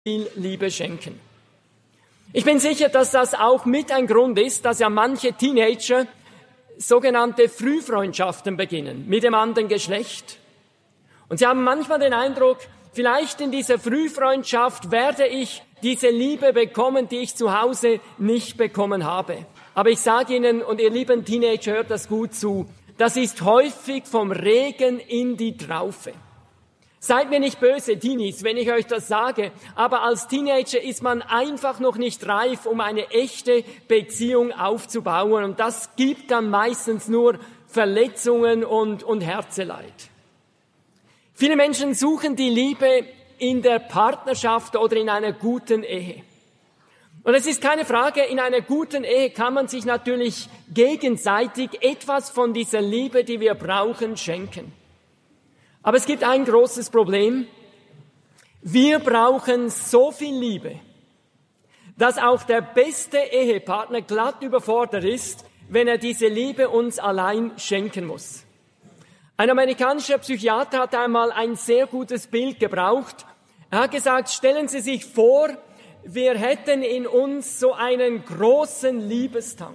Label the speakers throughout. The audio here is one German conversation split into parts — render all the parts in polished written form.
Speaker 1: viel Liebe schenken. Ich bin sicher, dass das auch mit ein Grund ist, dass ja manche Teenager sogenannte Frühfreundschaften beginnen mit dem anderen Geschlecht. Und sie haben manchmal den Eindruck, vielleicht in dieser Frühfreundschaft werde ich diese Liebe bekommen, die ich zu Hause nicht bekommen habe. Aber ich sage Ihnen, und ihr lieben Teenager, hört das gut zu, das ist häufig vom Regen in die Traufe. Seid mir nicht böse, Teenies, wenn ich euch das sage, aber als Teenager ist man einfach noch nicht reif, um eine echte Beziehung aufzubauen. Und das gibt dann meistens nur Verletzungen und Herzeleid. Viele Menschen suchen die Liebe in der Partnerschaft oder in einer guten Ehe. Und es ist keine Frage, in einer guten Ehe kann man sich natürlich gegenseitig etwas von dieser Liebe, die wir brauchen, schenken. Aber es gibt ein großes Problem. Wir brauchen so viel Liebe, dass auch der beste Ehepartner glatt überfordert ist, wenn er diese Liebe uns allein schenken muss. Ein amerikanischer Psychiater hat einmal ein sehr gutes Bild gebraucht. Er hat gesagt, stellen Sie sich vor, wir hätten in uns so einen großen Liebestank.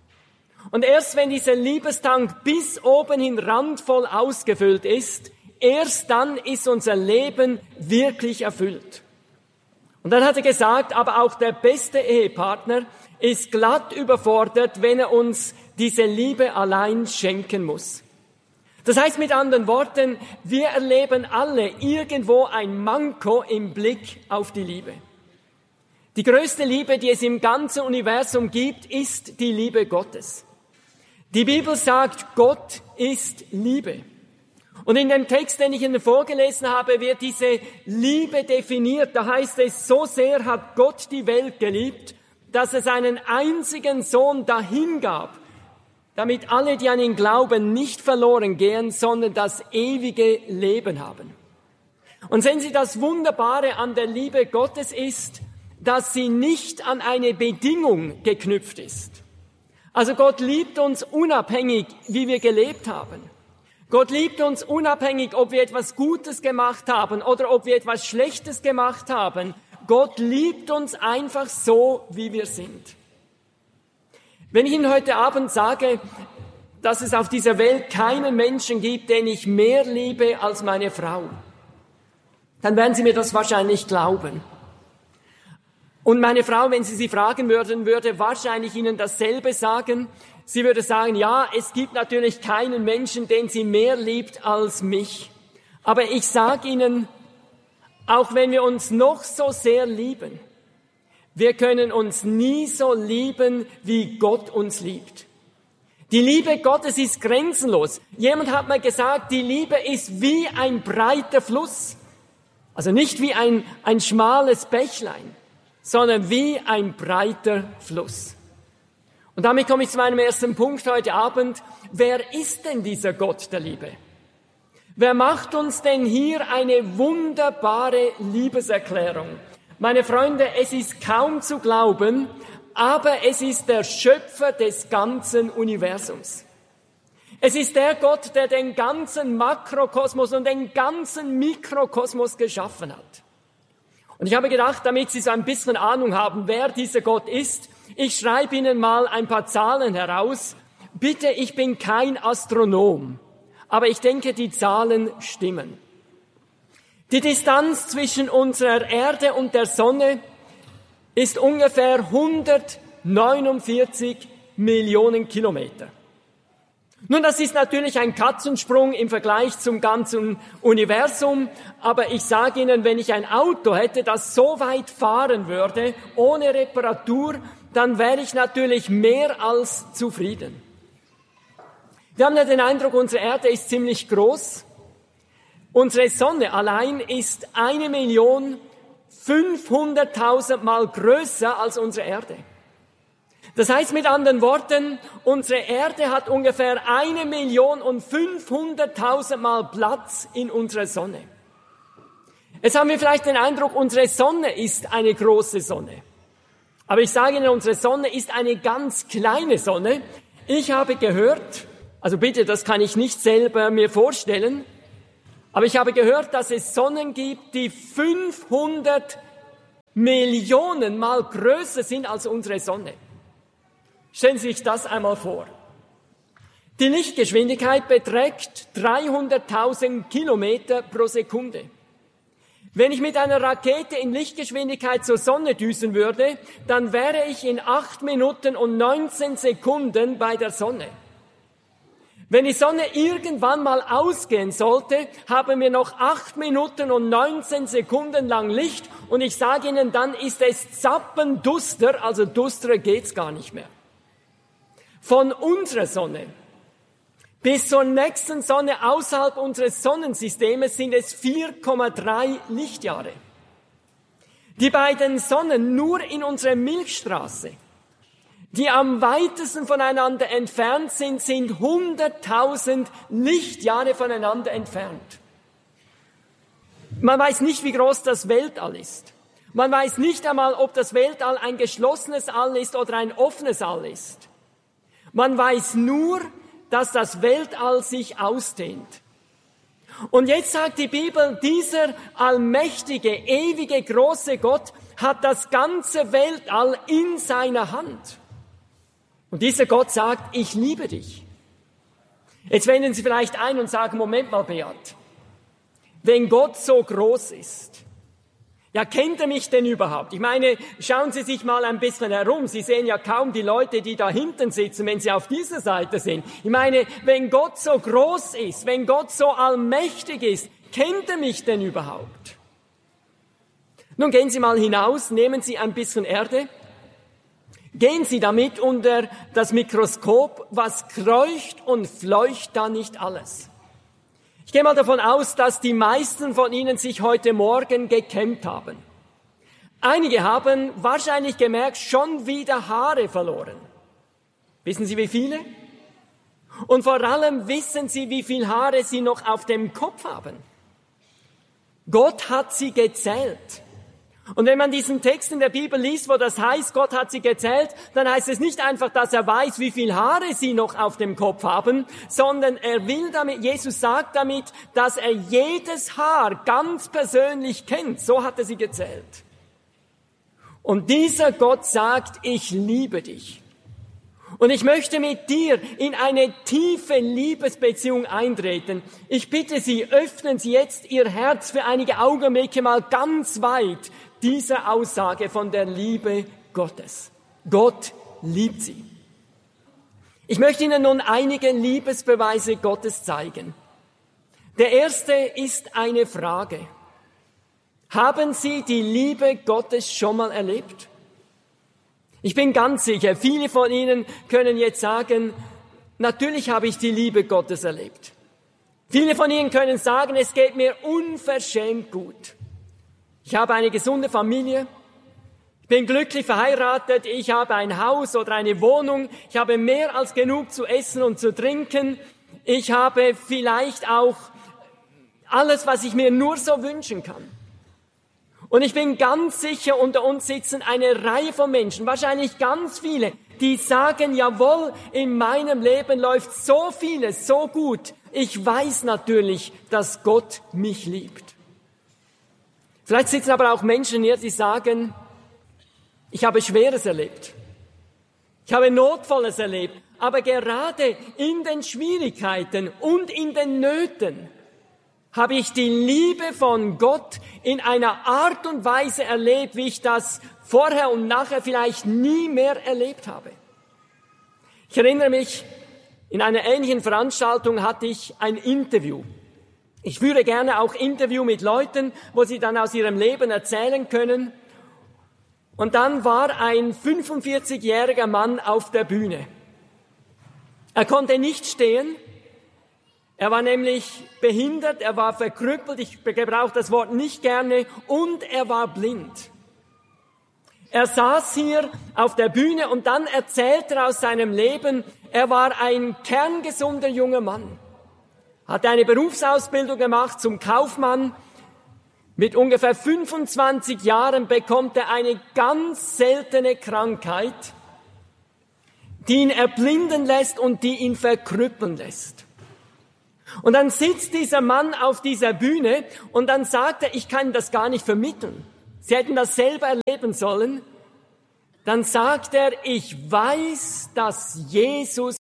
Speaker 1: Und erst wenn dieser Liebestank bis oben hin randvoll ausgefüllt ist, erst dann ist unser Leben wirklich erfüllt. Und dann hat er gesagt, aber auch der beste Ehepartner ist glatt überfordert, wenn er uns diese Liebe allein schenken muss. Das heißt mit anderen Worten, wir erleben alle irgendwo ein Manko im Blick auf die Liebe. Die größte Liebe, die es im ganzen Universum gibt, ist die Liebe Gottes. Die Bibel sagt, Gott ist Liebe. Und in dem Text, den ich Ihnen vorgelesen habe, wird diese Liebe definiert. Da heißt es, so sehr hat Gott die Welt geliebt, dass er seinen einzigen Sohn dahingab, damit alle, die an ihn glauben, nicht verloren gehen, sondern das ewige Leben haben. Und sehen Sie, das Wunderbare an der Liebe Gottes ist, dass sie nicht an eine Bedingung geknüpft ist. Also Gott liebt uns unabhängig, wie wir gelebt haben. Gott liebt uns unabhängig, ob wir etwas Gutes gemacht haben oder ob wir etwas Schlechtes gemacht haben. Gott liebt uns einfach so, wie wir sind. Wenn ich Ihnen heute Abend sage, dass es auf dieser Welt keinen Menschen gibt, den ich mehr liebe als meine Frau, dann werden Sie mir das wahrscheinlich glauben. Und meine Frau, wenn Sie sie fragen würden, würde wahrscheinlich Ihnen dasselbe sagen. Sie würde sagen, ja, es gibt natürlich keinen Menschen, den sie mehr liebt als mich. Aber ich sage Ihnen, auch wenn wir uns noch so sehr lieben, wir können uns nie so lieben, wie Gott uns liebt. Die Liebe Gottes ist grenzenlos. Jemand hat mal gesagt, die Liebe ist wie ein breiter Fluss. Also nicht wie ein schmales Bächlein, sondern wie ein breiter Fluss. Und damit komme ich zu meinem ersten Punkt heute Abend. Wer ist denn dieser Gott der Liebe? Wer macht uns denn hier eine wunderbare Liebeserklärung? Meine Freunde, es ist kaum zu glauben, aber es ist der Schöpfer des ganzen Universums. Es ist der Gott, der den ganzen Makrokosmos und den ganzen Mikrokosmos geschaffen hat. Und ich habe gedacht, damit Sie so ein bisschen Ahnung haben, wer dieser Gott ist, ich schreibe Ihnen mal ein paar Zahlen heraus. Bitte, ich bin kein Astronom, aber ich denke, die Zahlen stimmen. Die Distanz zwischen unserer Erde und der Sonne ist ungefähr 149 Millionen Kilometer. Nun, das ist natürlich ein Katzensprung im Vergleich zum ganzen Universum, aber ich sage Ihnen, wenn ich ein Auto hätte, das so weit fahren würde, ohne Reparatur, dann wäre ich natürlich mehr als zufrieden. Wir haben ja den Eindruck, unsere Erde ist ziemlich groß. Unsere Sonne allein ist 1.500.000 Mal größer als unsere Erde. Das heißt mit anderen Worten, unsere Erde hat ungefähr 1.500.000 Mal Platz in unserer Sonne. Jetzt haben wir vielleicht den Eindruck, unsere Sonne ist eine große Sonne. Aber ich sage Ihnen, unsere Sonne ist eine ganz kleine Sonne. Ich habe gehört, also bitte, das kann ich nicht selber mir vorstellen, aber ich habe gehört, dass es Sonnen gibt, die 500 Millionenmal größer sind als unsere Sonne. Stellen Sie sich das einmal vor. Die Lichtgeschwindigkeit beträgt 300.000 Kilometer pro Sekunde. Wenn ich mit einer Rakete in Lichtgeschwindigkeit zur Sonne düsen würde, dann wäre ich in 8 Minuten und 19 Sekunden bei der Sonne. Wenn die Sonne irgendwann mal ausgehen sollte, haben wir noch 8 Minuten und 19 Sekunden lang Licht und ich sage Ihnen, dann ist es zappenduster, also dusterer geht's gar nicht mehr. Von unserer Sonne bis zur nächsten Sonne außerhalb unseres Sonnensystems sind es 4,3 Lichtjahre. Die beiden Sonnen nur in unserer Milchstraße, die am weitesten voneinander entfernt sind, sind 100.000 Lichtjahre voneinander entfernt. Man weiß nicht, wie groß das Weltall ist. Man weiß nicht einmal, ob das Weltall ein geschlossenes All ist oder ein offenes All ist. Man weiß nur, dass das Weltall sich ausdehnt. Und jetzt sagt die Bibel, dieser allmächtige, ewige, große Gott hat das ganze Weltall in seiner Hand. Und dieser Gott sagt, ich liebe dich. Jetzt wenden Sie vielleicht ein und sagen, Moment mal, Beat, wenn Gott so groß ist, ja, kennt er mich denn überhaupt? Ich meine, schauen Sie sich mal ein bisschen herum. Sie sehen ja kaum die Leute, die da hinten sitzen, wenn Sie auf dieser Seite sind. Ich meine, wenn Gott so groß ist, wenn Gott so allmächtig ist, kennt er mich denn überhaupt? Nun gehen Sie mal hinaus, nehmen Sie ein bisschen Erde, gehen Sie damit unter das Mikroskop, was kreucht und fleucht da nicht alles. Ich gehe mal davon aus, dass die meisten von Ihnen sich heute Morgen gekämmt haben. Einige haben wahrscheinlich gemerkt, schon wieder Haare verloren. Wissen Sie, wie viele? Und vor allem wissen Sie, wie viele Haare Sie noch auf dem Kopf haben. Gott hat sie gezählt. Und wenn man diesen Text in der Bibel liest, wo das heißt, Gott hat sie gezählt, dann heißt es nicht einfach, dass er weiß, wie viel Haare sie noch auf dem Kopf haben, sondern er will damit, Jesus sagt damit, dass er jedes Haar ganz persönlich kennt. So hat er sie gezählt. Und dieser Gott sagt, ich liebe dich. Und ich möchte mit dir in eine tiefe Liebesbeziehung eintreten. Ich bitte Sie, öffnen Sie jetzt Ihr Herz für einige Augenblicke mal ganz weit dieser Aussage von der Liebe Gottes. Gott liebt Sie. Ich möchte Ihnen nun einige Liebesbeweise Gottes zeigen. Der erste ist eine Frage. Haben Sie die Liebe Gottes schon mal erlebt? Ich bin ganz sicher, viele von Ihnen können jetzt sagen, natürlich habe ich die Liebe Gottes erlebt. Viele von Ihnen können sagen, es geht mir unverschämt gut. Ich habe eine gesunde Familie, ich bin glücklich verheiratet, ich habe ein Haus oder eine Wohnung, ich habe mehr als genug zu essen und zu trinken, ich habe vielleicht auch alles, was ich mir nur so wünschen kann. Und ich bin ganz sicher, unter uns sitzen eine Reihe von Menschen, wahrscheinlich ganz viele, die sagen, jawohl, in meinem Leben läuft so vieles so gut. Ich weiß natürlich, dass Gott mich liebt. Vielleicht sitzen aber auch Menschen hier, die sagen, ich habe Schweres erlebt. Ich habe Notvolles erlebt. Aber gerade in den Schwierigkeiten und in den Nöten habe ich die Liebe von Gott in einer Art und Weise erlebt, wie ich das vorher und nachher vielleicht nie mehr erlebt habe. Ich erinnere mich, in einer ähnlichen Veranstaltung hatte ich ein Interview. Ich führe gerne auch Interview mit Leuten, wo sie dann aus ihrem Leben erzählen können. Und dann war ein 45-jähriger Mann auf der Bühne. Er konnte nicht stehen. Er war nämlich behindert, er war verkrüppelt, ich gebrauche das Wort nicht gerne, und er war blind. Er saß hier auf der Bühne und dann erzählte er aus seinem Leben, er war ein kerngesunder junger Mann, hatte eine Berufsausbildung gemacht zum Kaufmann. Mit ungefähr 25 Jahren bekommt er eine ganz seltene Krankheit, die ihn erblinden lässt und die ihn verkrüppeln lässt. Und dann sitzt dieser Mann auf dieser Bühne und dann sagt er, ich kann das gar nicht vermitteln. Sie hätten das selber erleben sollen. Dann sagt er, ich weiß, dass Jesus